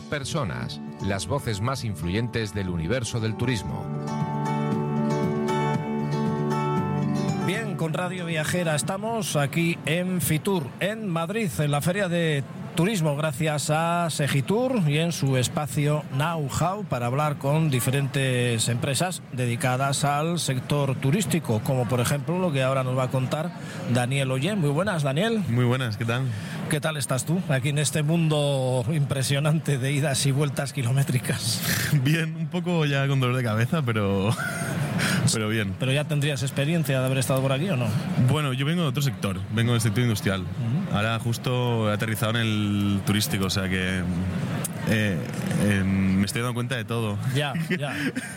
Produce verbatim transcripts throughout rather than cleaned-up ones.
Personas, las voces más influyentes del universo del turismo. Bien, con Radio Viajera estamos aquí en Fitur, en Madrid, en la Feria de Turismo, gracias a Segitur y en su espacio Know-How para hablar con diferentes empresas dedicadas al sector turístico, como por ejemplo lo que ahora nos va a contar Daniel Ollé. Muy buenas, Daniel. Muy buenas, ¿qué tal? ¿Qué tal estás tú aquí en este mundo impresionante de idas y vueltas kilométricas? Bien, un poco ya con dolor de cabeza, pero... pero bien. ¿Pero ya tendrías experiencia de haber estado por aquí o no? Bueno, yo vengo de otro sector, vengo del sector industrial. Uh-huh. Ahora justo he aterrizado en el turístico, o sea que eh, eh, me estoy dando cuenta de todo. Ya, ya.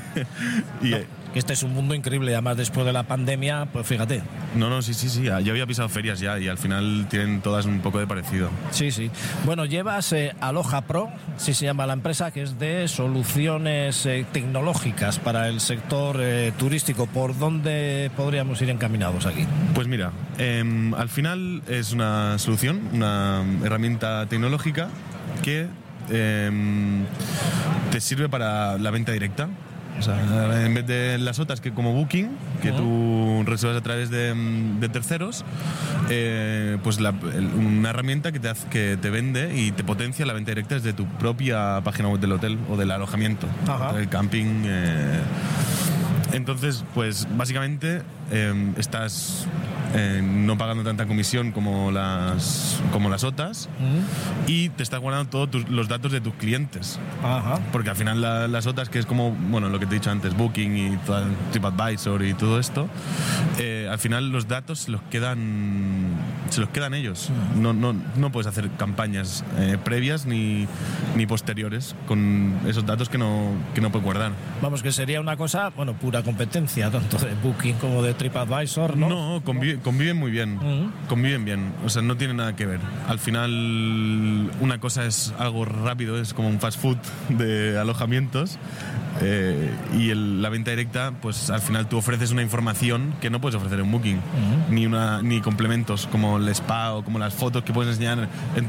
y, no, que este es un mundo increíble, además después de la pandemia, pues fíjate. No, no, sí, sí, sí, yo había pisado ferias ya y al final tienen todas un poco de parecido. Sí, sí. Bueno, llevas eh, Aloha Pro, sí se llama la empresa, que es de soluciones eh, tecnológicas para el sector eh, turístico. ¿Por dónde podríamos ir encaminados aquí? Pues mira, eh, al final es una solución, una herramienta tecnológica que eh, te sirve para la venta directa. O sea, en vez de las otras que como Booking, que tú reservas a través de, de terceros, eh, pues la, una herramienta que te, hace, que te vende y te potencia la venta directa desde tu propia página web del hotel o del alojamiento, del camping. Eh. Entonces, pues básicamente eh, estás eh, no pagando tanta comisión como las como las otras uh-huh. y te estás guardando todos tus, los datos de tus clientes. Ajá. Porque al final la, las otras, que es como, bueno, lo que te he dicho antes, Booking y toda, TripAdvisor y todo esto, eh, al final los datos se los quedan, se los quedan ellos. Uh-huh. No, no, no puedes hacer campañas eh, previas ni, ni posteriores con esos datos que no, que no puedes guardar. Vamos, que sería una cosa, bueno, pura competencia, tanto de Booking como de TripAdvisor, ¿no? No, conviven, conviven muy bien, uh-huh. conviven bien, o sea, no tiene nada que ver. Al final, una cosa es algo rápido, es como un fast food de alojamientos, eh, y el, la venta directa, pues al final tú ofreces una información que no puedes ofrecer en Booking, uh-huh. ni, una, ni complementos como el spa o como las fotos que puedes enseñar en